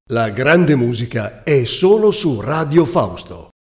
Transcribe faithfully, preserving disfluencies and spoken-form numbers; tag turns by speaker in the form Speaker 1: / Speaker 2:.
Speaker 1: La grande musica è solo su Radio Fausto.